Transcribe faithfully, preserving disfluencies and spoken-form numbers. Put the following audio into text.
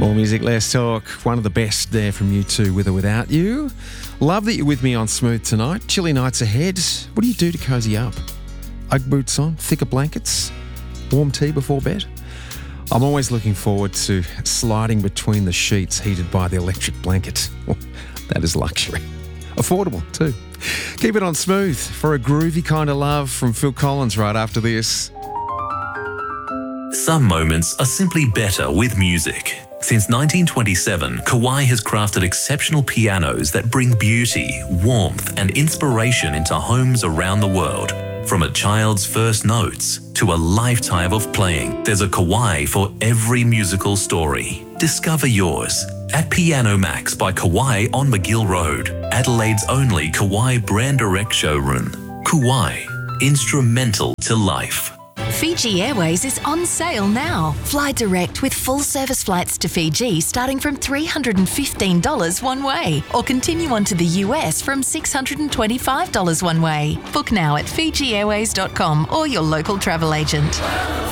More music, less talk. One of the best there from U two, With or Without You. Love that you're with me on Smooth tonight. Chilly nights ahead. What do you do to cozy up? Ugg boots on, thicker blankets, warm tea before bed? I'm always looking forward to sliding between the sheets heated by the electric blanket. That is luxury. Affordable too. Keep it on Smooth for a groovy kind of love from Phil Collins right after this. Some moments are simply better with music. Since nineteen twenty-seven, Kawai has crafted exceptional pianos that bring beauty, warmth, and inspiration into homes around the world. From a child's first notes to a lifetime of playing, there's a Kawai for every musical story. Discover yours at Piano Max by Kawai on McGill Road, Adelaide's only Kawai brand direct showroom. Kawai, instrumental to life. Fiji Airways is on sale now. Fly direct with full service flights to Fiji starting from three hundred fifteen dollars one way, or continue on to the U S from six hundred twenty-five dollars one way. Book now at fiji airways dot com or your local travel agent.